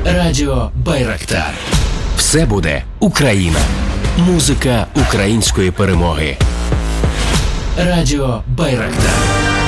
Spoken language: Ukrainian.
Радіо Байрактар. Все буде Україна. Музика української перемоги. Радіо Байрактар.